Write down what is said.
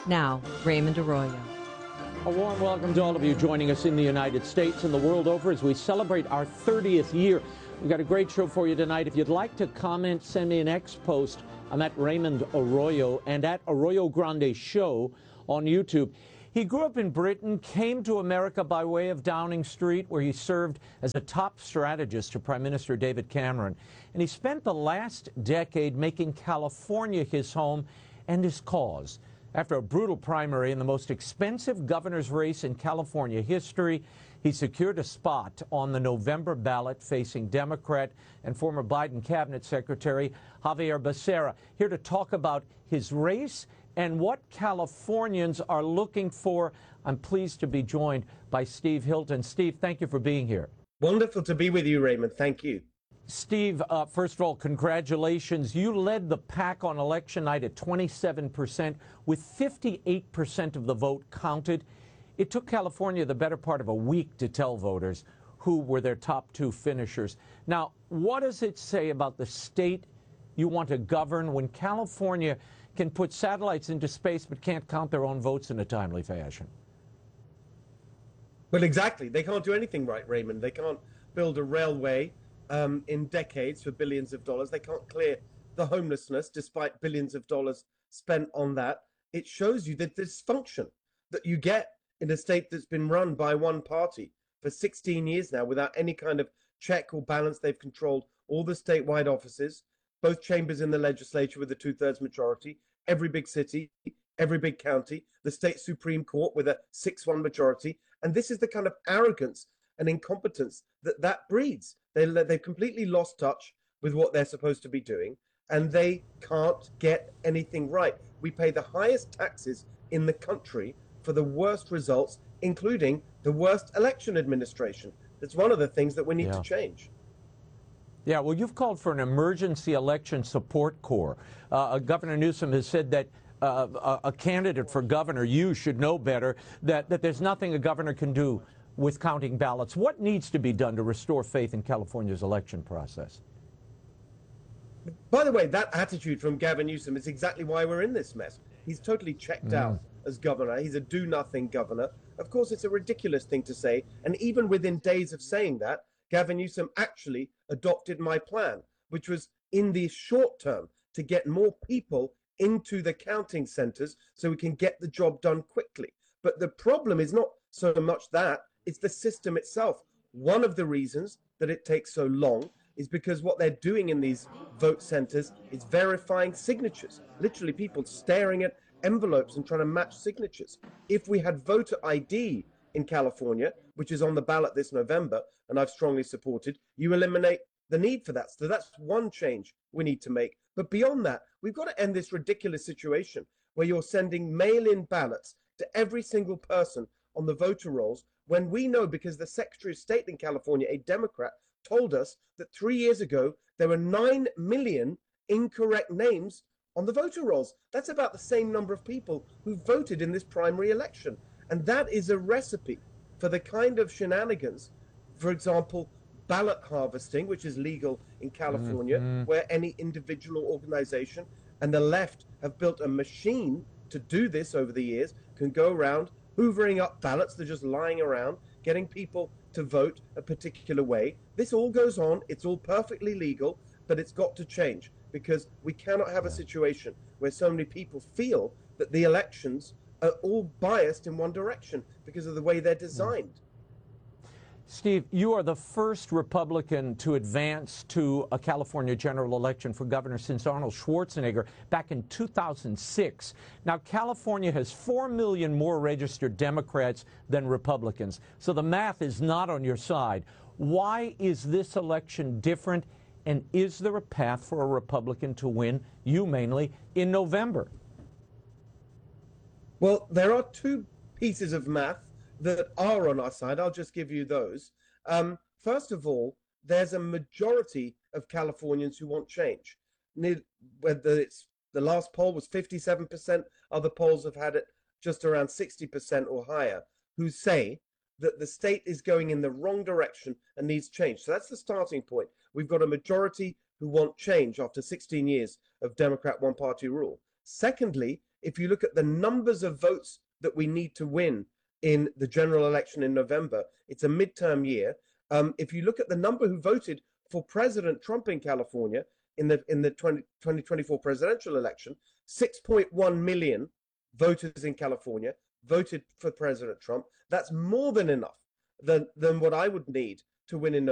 Now, Raymond Arroyo. A warm welcome to all of you joining us in the United States and the world over as we celebrate our 30th year. We've got a great show for you tonight. If you'd like to comment, send me an X post. I'm at Raymond Arroyo and at Arroyo Grande Show on YouTube. He grew up in Britain, came to America by way of Downing Street, where he served as a top strategist to Prime Minister David Cameron. And he spent the last decade making California his home and his cause. After a brutal primary in the most expensive governor's race in California history, he secured a spot on the November ballot facing Democrat and former Biden cabinet secretary Xavier Becerra. Here to talk about his race and what Californians are looking for, I'm pleased to be joined by Steve Hilton. Steve, thank you for being here. Wonderful to be with you, Raymond. Thank you. Steve, first of all, congratulations. You led the pack on election night at 27%, with 58% of the vote counted. It took California the better part of a week to tell voters who were their top two finishers. Now, what does it say about the state you want to govern when California can put satellites into space but can't count their own votes in a timely fashion? Well, exactly. They can't do anything right, Raymond. They can't build a railway in decades for billions of dollars. They can't clear the homelessness despite billions of dollars spent on that. It shows you the dysfunction that you get in a state that's been run by one party for 16 years now without any kind of check or balance. They've controlled all the statewide offices, both chambers in the legislature with a 2/3 majority, every big city, every big county, the state Supreme Court with a 6-1 majority. And this is the kind of arrogance and incompetence that breeds. They've completely lost touch with what they're supposed to be doing, and they can't get anything right. We pay the highest taxes in the country for the worst results, including the worst election administration. That's one of the things that we need to change. Yeah, well, you've called for an emergency election support corps. Governor Newsom has said that a candidate for governor, you should know better, that there's nothing a governor can do with counting ballots. What needs to be done to restore faith in California's election process? By the way, that attitude from Gavin Newsom is exactly why we're in this mess. He's totally checked out as governor. He's a do-nothing governor. Of course, it's a ridiculous thing to say. And even within days of saying that, Gavin Newsom actually adopted my plan, which was in the short term to get more people into the counting centers so we can get the job done quickly. But the problem is not so much that, it's the system itself. One of the reasons that it takes so long is because what they're doing in these vote centers is verifying signatures. Literally people staring at envelopes and trying to match signatures. If we had voter ID in California, which is on the ballot this November, and I've strongly supported, you eliminate the need for that. So that's one change we need to make. But beyond that, we've got to end this ridiculous situation where you're sending mail-in ballots to every single person on the voter rolls, when we know, because the Secretary of State in California, a Democrat, told us that 3 years ago there were 9 million incorrect names on the voter rolls. That's about the same number of people who voted in this primary election. And that is a recipe for the kind of shenanigans, for example, ballot harvesting, which is legal in California, where any individual organization, and the left have built a machine to do this over the years, can go around hoovering up ballots. They're just lying around, getting people to vote a particular way. This all goes on. It's all perfectly legal, but it's got to change, because we cannot have a situation where so many people feel that the elections are all biased in one direction because of the way they're designed. Steve, you are the first Republican to advance to a California general election for governor since Arnold Schwarzenegger back in 2006. Now, California has 4 million more registered Democrats than Republicans, so the math is not on your side. Why is this election different, and is there a path for a Republican to win, you mainly, in November? Well, there are two pieces of math that are on our side. I'll just give you those. First of all, there's a majority of Californians who want change. Whether it's the last poll was 57%, other polls have had it just around 60% or higher, who say that the state is going in the wrong direction and needs change. So that's the starting point. We've got a majority who want change after 16 years of Democrat one-party rule. Secondly, if you look at the numbers of votes that we need to win in the general election in November, it's a midterm year. If you look at the number who voted for President Trump in California in the 2024 presidential election, 6.1 million voters in California voted for President Trump. That's more than enough than what I would need to win in